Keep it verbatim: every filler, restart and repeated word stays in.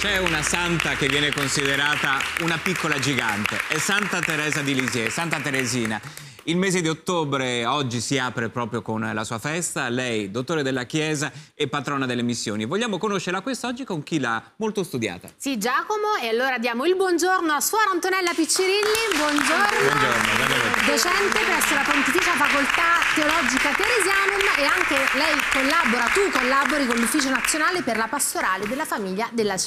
C'è una santa che viene considerata una piccola gigante, è Santa Teresa di Lisieux, Santa Teresina. Il mese di ottobre oggi si apre proprio con la sua festa. Lei, dottore della Chiesa e patrona delle missioni. Vogliamo conoscerla quest'oggi con chi l'ha molto studiata. Sì, Giacomo, e allora diamo il buongiorno a Suor Antonella Piccirilli. Buongiorno. Buongiorno, benvenuti. Docente presso la Pontificia Facoltà Teologica Teresianum, e anche lei collabora, tu collabori con l'Ufficio Nazionale per la Pastorale della Famiglia della